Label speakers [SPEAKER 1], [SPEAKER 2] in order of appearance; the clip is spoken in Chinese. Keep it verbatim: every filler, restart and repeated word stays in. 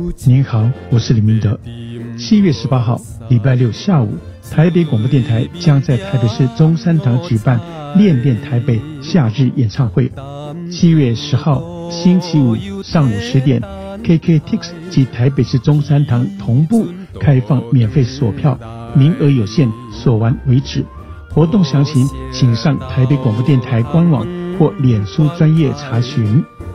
[SPEAKER 1] 您好，我是李明德。七月十八号，礼拜六下午，台北广播电台将在台北市中山堂举办《恋恋台北》夏日演唱会。七月十号，星期五上午十点 ，K K T X 及台北市中山堂同步开放免费索票，名额有限，所完为止。活动详情请上台北广播电台官网或脸书专页查询。